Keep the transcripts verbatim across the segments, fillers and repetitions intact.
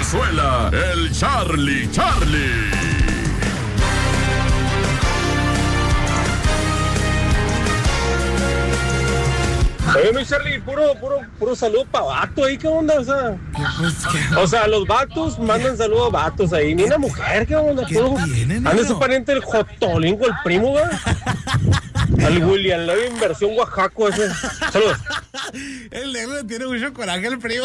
Zarzuela, el Charlie Charlie. Oye, mi Charlie, puro, puro, puro saludo para vato ahí, ¿qué onda? O sea, o sea, los vatos mandan saludos a vatos ahí. Ni una mujer, ¿qué onda? Puro, anda su pariente el Jotolingo, el primo, ¿verdad? Al William Levy Inversión Oaxaco ese. Saludos. El negro tiene mucho coraje, el primo.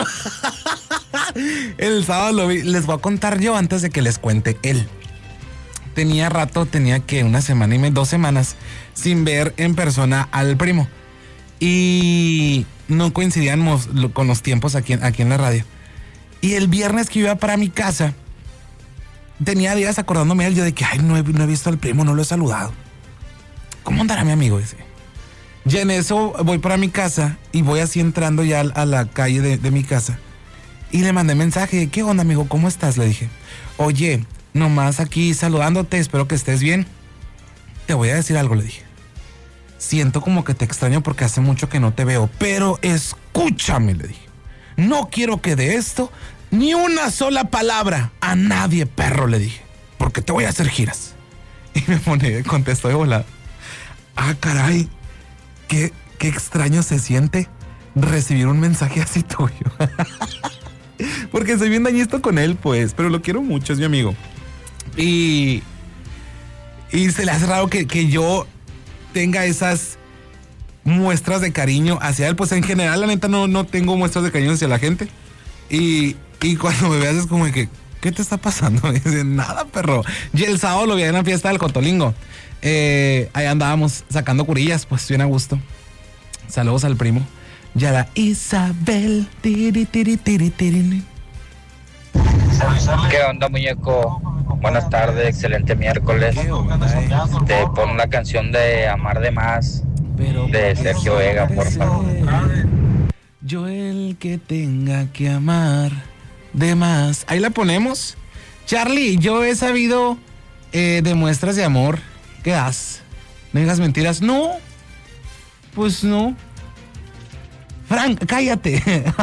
El sábado lo vi. Les voy a contar yo antes de que les cuente él. Tenía rato, tenía que una semana y media, dos semanas sin ver en persona al primo. Y no coincidíamos con los tiempos aquí, aquí en la radio. Y el viernes que iba para mi casa, tenía días acordándome de él, yo de que, ay, no he, no he visto al primo, no lo he saludado. ¿Cómo andará mi amigo ese? Y en eso voy para mi casa y voy así entrando ya a la calle de, de mi casa. Y le mandé mensaje, ¿qué onda, amigo? ¿Cómo estás? Le dije, oye, nomás aquí saludándote, espero que estés bien. Te voy a decir algo, le dije. Siento como que te extraño porque hace mucho que no te veo, pero escúchame, le dije. No quiero que de esto ni una sola palabra a nadie, perro, le dije, porque te voy a hacer giras. Y me pone, contestó de volada. Ah, caray, qué, qué extraño se siente recibir un mensaje así tuyo. Porque soy bien dañisto con él, pues, pero lo quiero mucho, es mi amigo. Y, y se le hace raro que, que yo tenga esas muestras de cariño hacia él. Pues en general, la neta, no, no tengo muestras de cariño hacia la gente. Y, y cuando me veas es como que, ¿qué te está pasando? Me dice, nada, perro. Y el sábado lo vi en la fiesta del Jotolingo. Eh, ahí andábamos sacando curillas, pues bien a gusto. Saludos al primo. Y a la Isabel. Tiri, tiri, tiri, tiri. ¿Qué onda, muñeco? Buenas tardes, excelente miércoles. Te pon la canción de Amar de Más de Sergio Vega, por favor. Yo el que tenga que amar de más. Ahí la ponemos. Charlie, yo he sabido eh, de muestras de amor. ¿Qué das? ¿No digas mentiras? No. Pues no. Frank, cállate.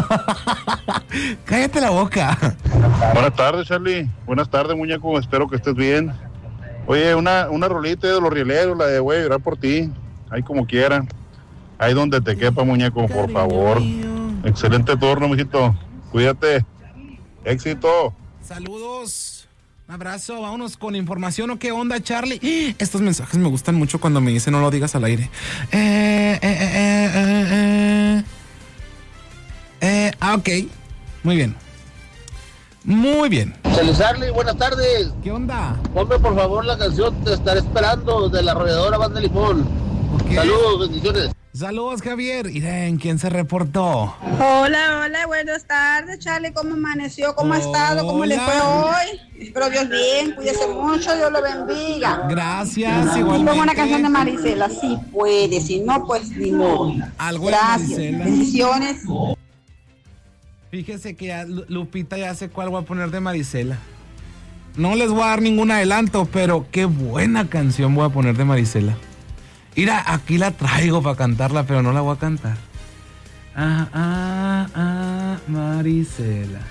Cállate la boca. Buenas tardes, Charlie. Buenas tardes, muñeco. Espero que estés bien. Oye, una, una rolita de los rieleros, la de voy a llorar por ti. Ahí como quiera. Ahí donde te quepa, muñeco, por favor. Excelente turno, mijito. Cuídate. Éxito. Saludos. Un abrazo. Vámonos con información. ¿O qué onda, Charlie? Estos mensajes me gustan mucho cuando me dicen no lo digas al aire. Eh, eh, eh, eh, eh, eh. Eh, ah, ok. Muy bien. Muy bien. Charlie, buenas tardes. ¿Qué onda? Ponme por favor la canción Te estaré esperando de la arrolladora Banda Limón. Okay. Saludos, bendiciones. Saludos, Javier. Miren, ¿quién se reportó? Hola, hola, buenas tardes, Charlie. ¿Cómo amaneció? ¿Cómo ha estado? ¿Cómo le fue hoy? Espero Dios bien, cuídese mucho, Dios lo bendiga. Gracias, igualmente. Pongo una canción de Marisela, si puede, si no, pues ni modo. Algo Gracias, de Marisela. Bendiciones. Fíjese que ya Lupita ya sé cuál voy a poner de Marisela. No les voy a dar ningún adelanto, pero qué buena canción voy a poner de Marisela. Mira, aquí la traigo para cantarla, pero no la voy a cantar. Ah, ah, ah, Marisela.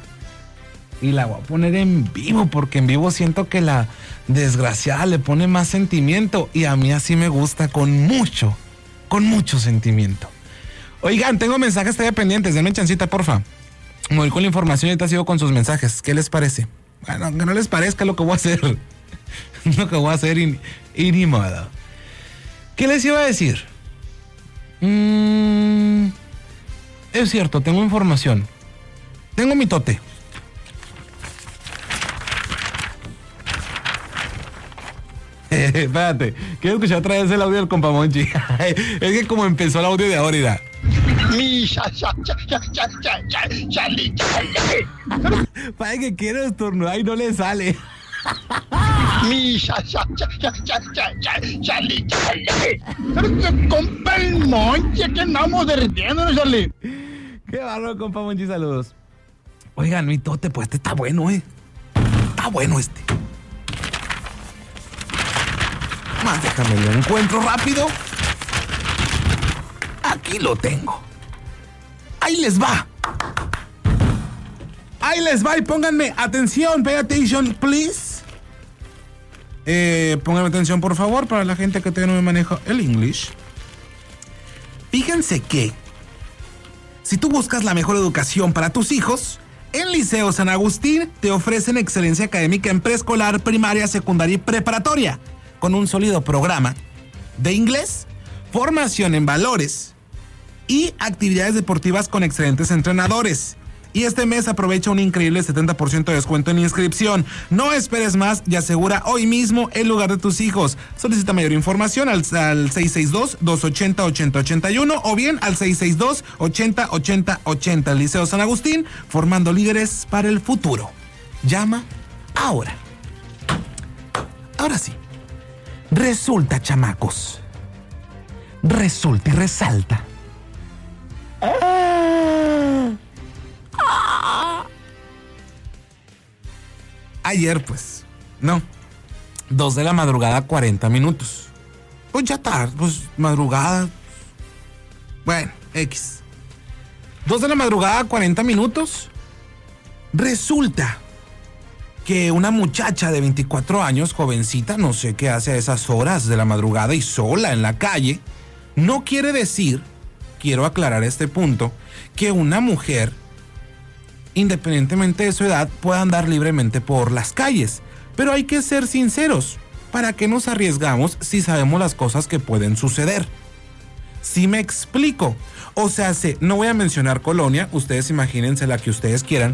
Y la voy a poner en vivo, porque en vivo siento que la desgraciada le pone más sentimiento. Y a mí así me gusta, con mucho, con mucho sentimiento. Oigan, tengo mensajes todavía pendientes, denme chancita, porfa. Me voy con la información y ahorita sigo con sus mensajes. ¿Qué les parece? Bueno, que no les parezca lo que voy a hacer. Lo que voy a hacer y, y ni modo. ¿Qué les iba a decir? Mm, es cierto, tengo información. Tengo mi tote. Eh, espérate, quiero escuchar otra vez el audio del compa Monchi. Es que como empezó el audio de ahorita. Mi cha, cha, cha, cha, cha, cha, cha, Charlie, Charlie. Parece que quiere estornudar y no le sale. Mi cha, cha, cha, cha, cha, cha, cha, Charlie, Charlie. Pero compa el Monchi, que andamos derritiendo, Charlie. Qué bárbaro, compa Monchi, saludos. Oigan, mi tote, pues este está bueno, eh. Está bueno este. Más déjame lo encuentro rápido. Aquí lo tengo. Ahí les va. Ahí les va y pónganme atención. Pay attention, please. Eh, pónganme atención, por favor, para la gente que todavía no me maneja el English. Fíjense que si tú buscas la mejor educación para tus hijos, en Liceo San Agustín te ofrecen excelencia académica en preescolar, primaria, secundaria y preparatoria, con un sólido programa de inglés, formación en valores y actividades deportivas con excelentes entrenadores. Y este mes aprovecha un increíble setenta por ciento de descuento en inscripción. No esperes más y asegura hoy mismo el lugar de tus hijos. Solicita mayor información al, al seis seis dos, dos ocho cero, ocho cero ocho uno o bien al seis seis dos, ocho cero ocho cero ocho cero. Liceo San Agustín, formando líderes para el futuro. Llama ahora. Ahora sí. Resulta, chamacos. Resulta y resalta. ¡Ah! Ayer, pues, no, dos de la madrugada, cuarenta minutos. Pues ya tarde, pues madrugada. Bueno, X. Dos de la madrugada, cuarenta minutos. Resulta que una muchacha de veinticuatro años, jovencita, no sé qué hace a esas horas de la madrugada y sola en la calle. No quiere decir, quiero aclarar este punto, que una mujer, independientemente de su edad, pueda andar libremente por las calles. Pero hay que ser sinceros. ¿Para qué nos arriesgamos si sabemos las cosas que pueden suceder? ¿Sí me explico? O sea, se, no voy a mencionar colonia, ustedes imagínense la que ustedes quieran.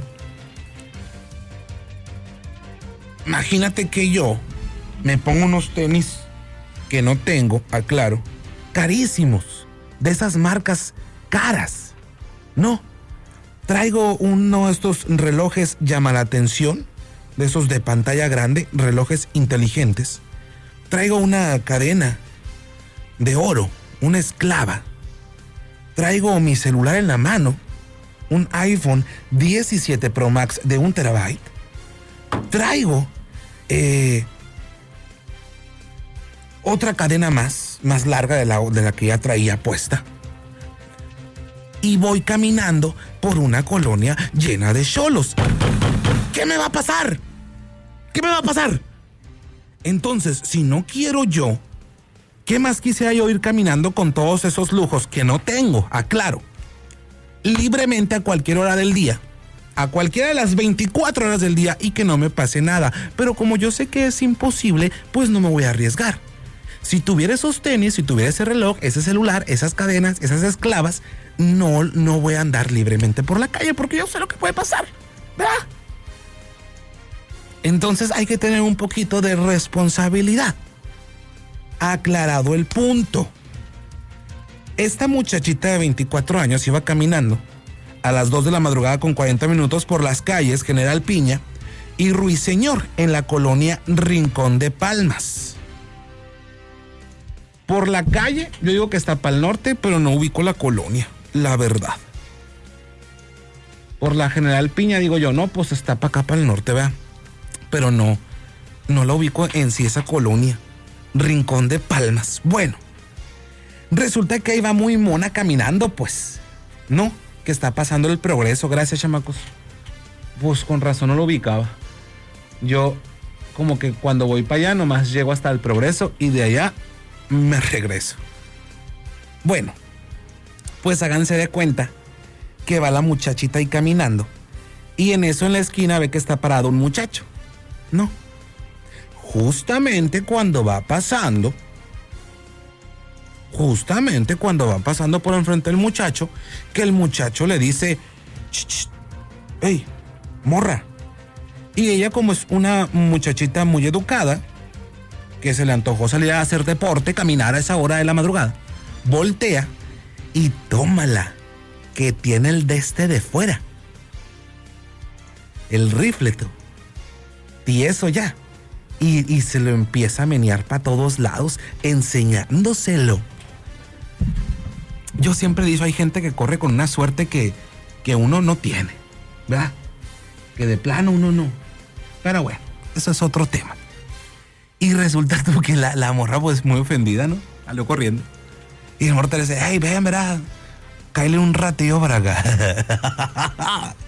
Imagínate que yo me pongo unos tenis que no tengo, aclaro, carísimos, de esas marcas caras. No. Traigo uno de estos relojes llama la atención, de esos de pantalla grande, relojes inteligentes. Traigo una cadena de oro, una esclava. Traigo mi celular en la mano, un iPhone diecisiete Pro Max de un terabyte. Traigo eh, otra cadena más, más larga de la, de la que ya traía puesta. Y voy caminando por una colonia llena de cholos. ¿Qué me va a pasar? ¿Qué me va a pasar? Entonces, si no quiero yo, ¿qué más quisiera yo ir caminando con todos esos lujos que no tengo? Aclaro. Libremente a cualquier hora del día. A cualquiera de las veinticuatro horas del día y que no me pase nada. Pero como yo sé que es imposible, pues no me voy a arriesgar. Si tuviera esos tenis, si tuviera ese reloj, ese celular, esas cadenas, esas esclavas, no, no voy a andar libremente por la calle porque yo sé lo que puede pasar, ¿verdad? Entonces hay que tener un poquito de responsabilidad. Aclarado el punto. Esta muchachita de veinticuatro años iba caminando a las dos de la madrugada con cuarenta minutos por las calles General Piña y Ruiseñor en la colonia Rincón de Palmas. Por la calle, yo digo que está para el norte, pero no ubico la colonia, la verdad. Por la General Piña digo yo, no, pues está para acá, para el norte, ¿verdad? Pero no, no la ubico en sí esa colonia, Rincón de Palmas. Bueno, resulta que ahí va muy mona caminando, pues, ¿no? Que está pasando el Progreso, gracias, chamacos. Pues con razón no lo ubicaba. Yo, como que cuando voy para allá, nomás llego hasta el Progreso y de allá me regreso. Bueno, pues háganse de cuenta que va la muchachita ahí caminando y en eso en la esquina ve que está parado un muchacho. No, justamente cuando va pasando, justamente cuando va pasando por enfrente del muchacho, que el muchacho le dice, hey, morra. Y ella, como es una muchachita muy educada, que se le antojó salir a hacer deporte, caminar a esa hora de la madrugada, voltea y tómala, que tiene el de este de fuera. El rifle, tú. Y eso ya. Y, y se lo empieza a menear para todos lados, enseñándoselo. Yo siempre he dicho, hay gente que corre con una suerte que, que uno no tiene, ¿verdad? Que de plano uno no. Pero bueno, eso es otro tema. Y resulta tú que la, la morra pues muy ofendida, ¿no? Salió corriendo. Y el morro le dice, hey, ven, verá, cáele un ratillo para acá.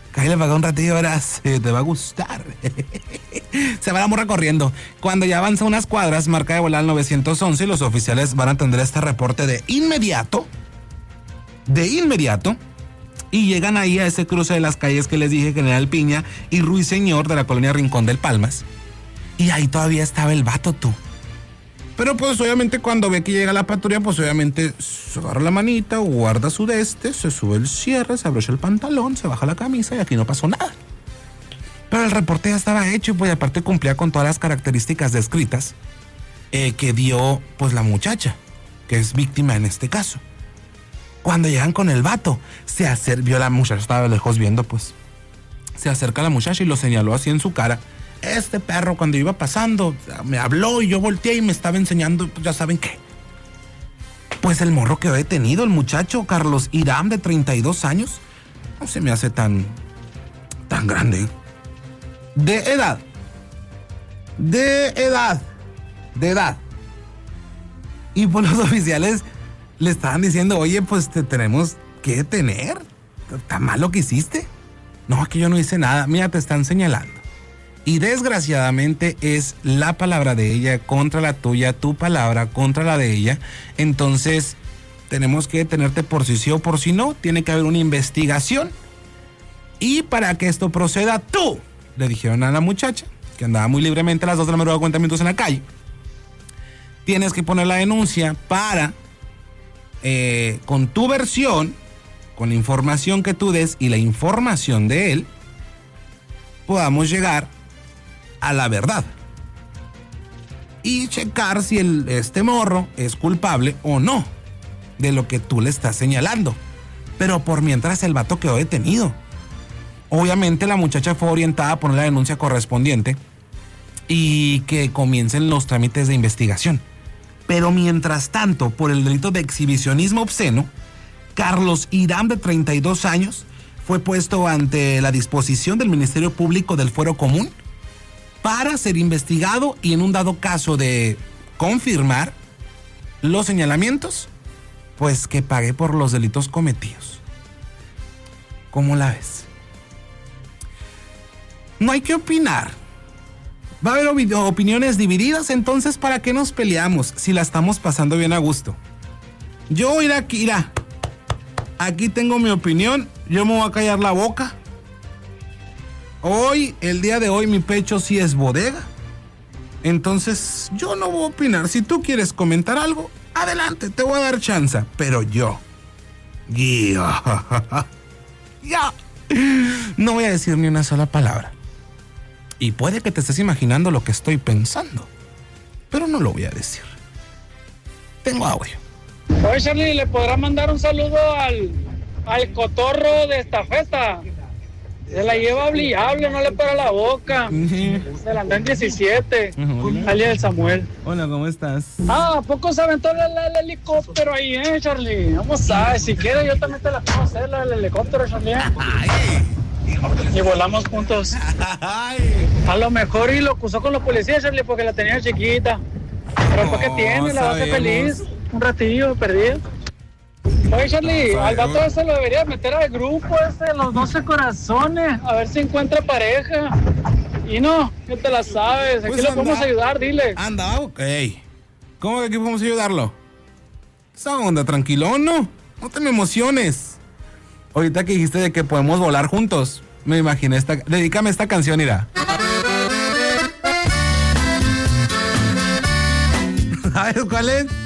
Cállate para acá un ratillo, verás, te va a gustar. Se va la morra corriendo. Cuando ya avanza unas cuadras, marca de volar al nueve once y los oficiales van a atender este reporte de inmediato. De inmediato. Y llegan ahí a ese cruce de las calles que les dije, General Piña y Ruiseñor de la colonia Rincón del Palmas. Y ahí todavía estaba el vato, tú. Pero pues obviamente cuando ve que llega la patrulla, pues obviamente se agarra la manita, guarda su deste, se sube el cierre, se abrocha el pantalón, se baja la camisa y aquí no pasó nada. Pero el reporte ya estaba hecho y pues aparte cumplía con todas las características descritas eh, que dio pues la muchacha, que es víctima en este caso. Cuando llegan con el vato, se acerca, vio a la muchacha, estaba lejos viendo pues, se acerca a la muchacha y lo señaló así en su cara. Este perro cuando iba pasando me habló y yo volteé y me estaba enseñando, pues ya saben qué. Pues el morro quedó detenido, el muchacho Carlos Irán de treinta y dos años. No se me hace tan, tan grande. De edad. De edad. De edad. Y pues los oficiales le estaban diciendo, oye, pues te tenemos que detener. ¿Está mal lo que hiciste? No, aquí yo no hice nada. Mira, te están señalando. Y desgraciadamente es la palabra de ella contra la tuya, tu palabra contra la de ella. Entonces tenemos que detenerte por si sí o por si no. Tiene que haber una investigación. Y para que esto proceda, tú, le dijeron a la muchacha, que andaba muy libremente a las dos de la madrugada, cuarenta minutos en la calle, tienes que poner la denuncia para, eh, con tu versión, con la información que tú des y la información de él, podamos llegar a la verdad y checar si el, este morro es culpable o no de lo que tú le estás señalando. Pero por mientras el vato quedó detenido. Obviamente la muchacha fue orientada a poner la denuncia correspondiente y que comiencen los trámites de investigación. Pero mientras tanto, por el delito de exhibicionismo obsceno, Carlos Irán, de treinta y dos años, fue puesto ante la disposición del Ministerio Público del Fuero Común para ser investigado y en un dado caso de confirmar los señalamientos, pues que pague por los delitos cometidos. ¿Cómo la ves? No hay que opinar. Va a haber opiniones divididas, entonces ¿para qué nos peleamos si la estamos pasando bien a gusto? Yo iré aquí, irá. Aquí tengo mi opinión, yo me voy a callar la boca. Hoy, el día de hoy, mi pecho sí es bodega. Entonces, yo no voy a opinar. Si tú quieres comentar algo, adelante, te voy a dar chance. Pero yo, ya, ya, no voy a decir ni una sola palabra. Y puede que te estés imaginando lo que estoy pensando, pero no lo voy a decir. Tengo audio. Oye, Charlie, ¿le podrá mandar un saludo al, al cotorro de esta fiesta? Se la lleva hable y hable, no le para la boca. Uh-huh. Se la anda en diecisiete. Uh-huh. Alias del Samuel. Hola, ¿cómo estás? Ah, ¿a poco se aventó el, el, el helicóptero ahí, eh, Charlie? Vamos a ver, si quieres yo también te la puedo hacer, la, el helicóptero, Charlie. Ay. Y volamos juntos. Ay. A lo mejor y lo acusó con los policías, Charlie, porque la tenía chiquita. Pero no, ¿para qué tiene? La va a hacer feliz. Un ratillo perdido. Oye, Charlie, al vato ese lo debería meter al grupo ese, los doce corazones, a ver si encuentra pareja. Y no, ¿qué te la sabes? Aquí pues lo anda, podemos ayudar, dile. Anda, ok. ¿Cómo que aquí podemos ayudarlo? Esa onda, tranquilo, ¿no? No te me emociones. Ahorita que dijiste de que podemos volar juntos, me imaginé esta... Dedícame esta canción, Ira. ¿Sabes cuál es?